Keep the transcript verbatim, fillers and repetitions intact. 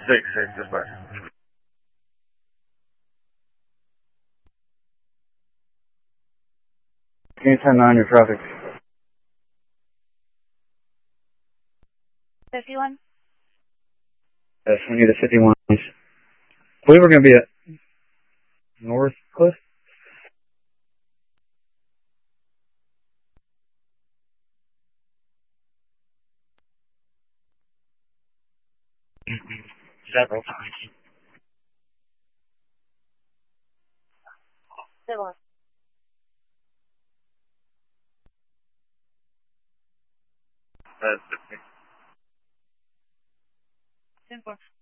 Six, six, dispatch. ten nine, your traffic. fifty-one? Yes, we need a fifty-one. I believe we're going to be at North Cliff. Several times. Several. That's ten four.